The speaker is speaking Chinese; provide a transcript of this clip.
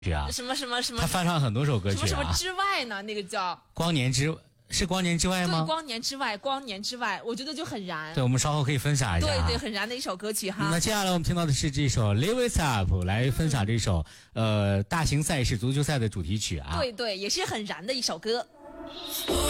曲啊， 什么， 他翻唱很多首歌曲啊， 什么之外呢？那个叫光年之外吗？ 对，光年之外，我觉得就很燃。 对，我们稍后可以分享一下。 对，很燃的一首歌曲哈。 那接下来我们听到的是这首 Live It Up， 来分享这首大型赛事足球赛的主题曲啊。 对，也是很燃的一首歌。